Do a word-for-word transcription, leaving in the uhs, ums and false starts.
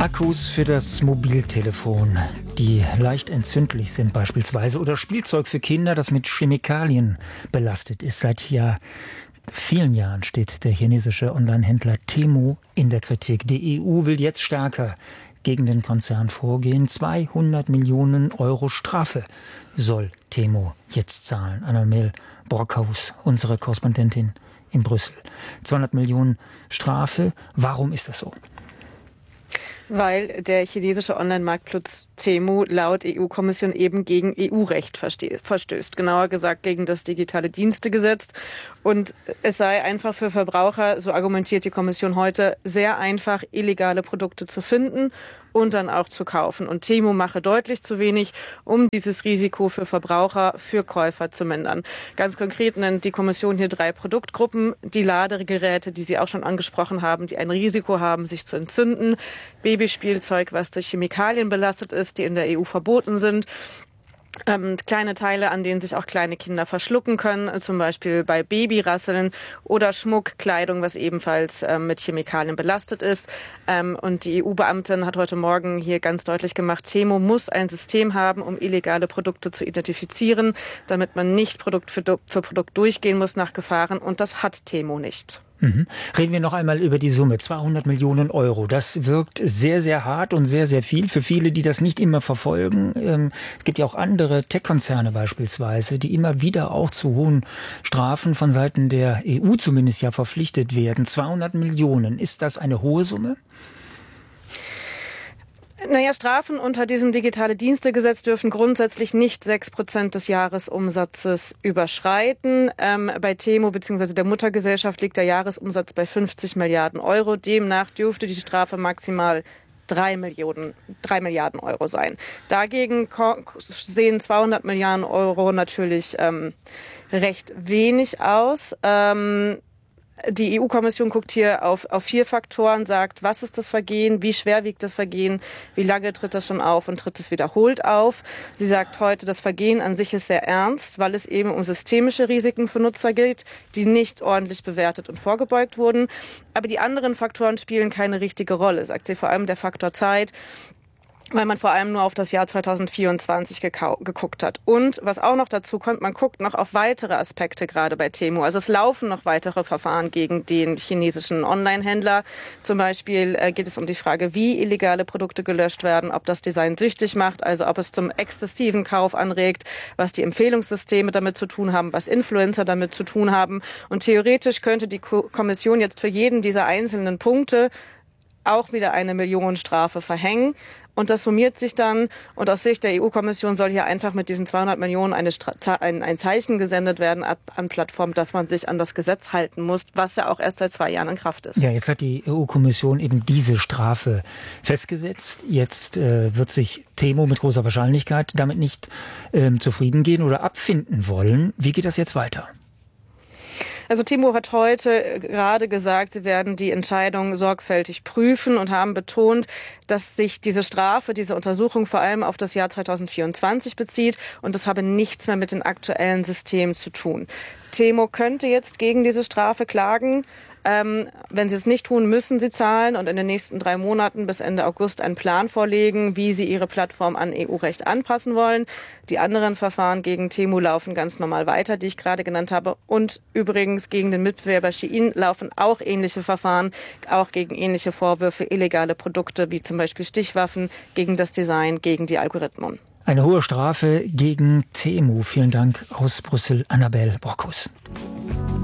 Akkus für das Mobiltelefon, die leicht entzündlich sind beispielsweise, oder Spielzeug für Kinder, das mit Chemikalien belastet ist. Seit ja vielen Jahren steht der chinesische Onlinehändler Temu in der Kritik. Die E U will jetzt stärker gegen den Konzern vorgehen. zweihundert Millionen Euro Strafe soll Temu jetzt zahlen. Annabel Brockhaus, unsere Korrespondentin in Brüssel. zweihundert Millionen Strafe. Warum ist das so? Weil der chinesische Online-Marktplatz Temu laut E U-Kommission eben gegen E U-Recht verstößt. Genauer gesagt gegen das digitale Dienstegesetz. Und es sei einfach für Verbraucher, so argumentiert die Kommission heute, sehr einfach, illegale Produkte zu finden und dann auch zu kaufen. Und Temu mache deutlich zu wenig, um dieses Risiko für Verbraucher, für Käufer zu mindern. Ganz konkret nennt die Kommission hier drei Produktgruppen. Die Ladegeräte, die Sie auch schon angesprochen haben, die ein Risiko haben, sich zu entzünden. Babyspielzeug, was durch Chemikalien belastet ist, die in der E U verboten sind. Ähm, kleine Teile, an denen sich auch kleine Kinder verschlucken können, zum Beispiel bei Babyrasseln, oder Schmuck, Kleidung, was ebenfalls ähm, mit Chemikalien belastet ist. Ähm, und die E U-Beamtin hat heute Morgen hier ganz deutlich gemacht, Temu muss ein System haben, um illegale Produkte zu identifizieren, damit man nicht Produkt für, für Produkt durchgehen muss nach Gefahren. Und das hat Temu nicht. Mhm. Reden wir noch einmal über die Summe, zweihundert Millionen Euro. Das wirkt sehr, sehr hart und sehr, sehr viel für viele, die das nicht immer verfolgen. Ähm, es gibt ja auch andere Tech-Konzerne beispielsweise, die immer wieder auch zu hohen Strafen von Seiten der E U zumindest ja verpflichtet werden. zweihundert Millionen, ist das eine hohe Summe? Naja, Strafen unter diesem digitale Dienstegesetz dürfen grundsätzlich nicht sechs Prozent des Jahresumsatzes überschreiten. Ähm, bei Temu bzw. der Muttergesellschaft liegt der Jahresumsatz bei fünfzig Milliarden Euro. Demnach dürfte die Strafe maximal drei Millionen, drei Milliarden Euro sein. Dagegen sehen zweihundert Milliarden Euro natürlich ähm, recht wenig aus. Ähm, Die E U-Kommission guckt hier auf, auf vier Faktoren, sagt, was ist das Vergehen, wie schwer wiegt das Vergehen, wie lange tritt das schon auf und tritt es wiederholt auf. Sie sagt heute, das Vergehen an sich ist sehr ernst, weil es eben um systemische Risiken für Nutzer geht, die nicht ordentlich bewertet und vorgebeugt wurden. Aber die anderen Faktoren spielen keine richtige Rolle, sagt sie, vor allem der Faktor Zeit, weil man vor allem nur auf das Jahr zweitausendvierundzwanzig gekau- geguckt hat. Und was auch noch dazu kommt, man guckt noch auf weitere Aspekte gerade bei Temu. Also es laufen noch weitere Verfahren gegen den chinesischen Online-Händler. Zum Beispiel äh, geht es um die Frage, wie illegale Produkte gelöscht werden, ob das Design süchtig macht, also ob es zum exzessiven Kauf anregt, was die Empfehlungssysteme damit zu tun haben, was Influencer damit zu tun haben. Und theoretisch könnte die Ko- Kommission jetzt für jeden dieser einzelnen Punkte auch wieder eine Millionenstrafe verhängen. Und das summiert sich dann. Und aus Sicht der E U-Kommission soll hier einfach mit diesen zweihundert Millionen eine Stra- ein, ein Zeichen gesendet werden an Plattformen, dass man sich an das Gesetz halten muss, was ja auch erst seit zwei Jahren in Kraft ist. Ja, jetzt hat die E U-Kommission eben diese Strafe festgesetzt. Jetzt äh, wird sich Temu mit großer Wahrscheinlichkeit damit nicht ähm, zufrieden gehen oder abfinden wollen. Wie geht das jetzt weiter? Also Temu hat heute gerade gesagt, sie werden die Entscheidung sorgfältig prüfen und haben betont, dass sich diese Strafe, diese Untersuchung vor allem auf das Jahr zweitausendvierundzwanzig bezieht und das habe nichts mehr mit den aktuellen Systemen zu tun. Temu könnte jetzt gegen diese Strafe klagen. Ähm, wenn sie es nicht tun, müssen sie zahlen und in den nächsten drei Monaten bis Ende August einen Plan vorlegen, wie sie ihre Plattform an E U-Recht anpassen wollen. Die anderen Verfahren gegen Temu laufen ganz normal weiter, die ich gerade genannt habe. Und übrigens gegen den Mitbewerber Shein laufen auch ähnliche Verfahren, auch gegen ähnliche Vorwürfe, illegale Produkte wie zum Beispiel Stichwaffen, gegen das Design, gegen die Algorithmen. Eine hohe Strafe gegen Temu. Vielen Dank aus Brüssel, Annabel Brockhaus.